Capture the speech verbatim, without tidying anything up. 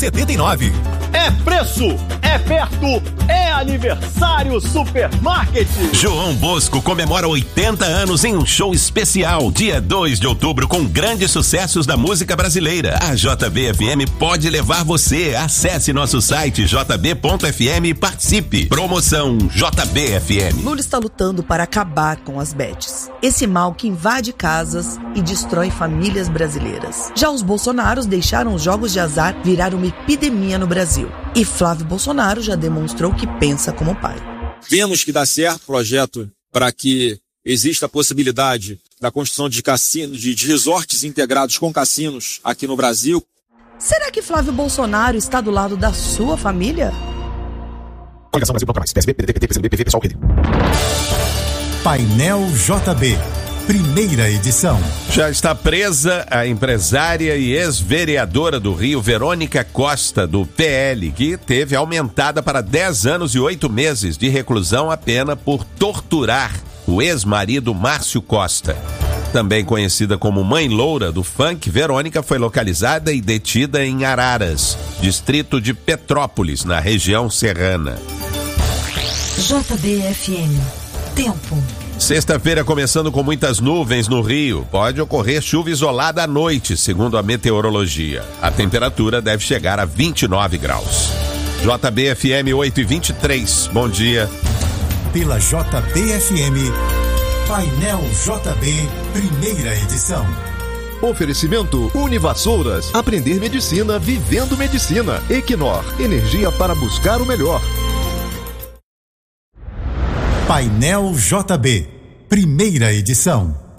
setenta e nove. É preço, é perto, é aniversário Supermarket. João Bosco comemora oitenta anos em um show especial, dia dois de outubro, com grandes sucessos da música brasileira. A J B F M pode levar você. Acesse nosso site j b ponto f m e participe. Promoção J B F M. Lula está lutando para acabar com as bets, esse mal que invade casas e destrói famílias brasileiras. Já os bolsonaros deixaram os jogos de azar virar uma epidemia no Brasil. E Flávio Bolsonaro já demonstrou que pensa como pai. Vemos que dá certo o projeto para que exista a possibilidade da construção de cassinos, de, de resorts integrados com cassinos aqui no Brasil. Será que Flávio Bolsonaro está do lado da sua família? Coligação Brasil, mais. P S B, P D T, P C B, P V, Pessoal, P D. Painel J B. Primeira edição. Já está presa a empresária e ex-vereadora do Rio, Verônica Costa, do P L, que teve aumentada para dez anos e oito meses de reclusão a pena por torturar o ex-marido Márcio Costa. Também conhecida como Mãe Loura do Funk, Verônica foi localizada e detida em Araras, distrito de Petrópolis, na região serrana. J B F M. Tempo. Sexta-feira começando com muitas nuvens no Rio. Pode ocorrer chuva isolada à noite, segundo a meteorologia. A temperatura deve chegar a vinte e nove graus. J B F M oito e vinte e três. Bom dia. Pela J B F M, Painel J B, primeira edição. Oferecimento Univassouras. Aprender medicina vivendo medicina. Equinor. Energia para buscar o melhor. Painel J B, primeira edição.